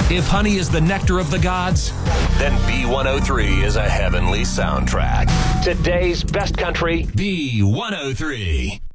If honey is the nectar of the gods, then B103 is a heavenly soundtrack. Today's best country, B103.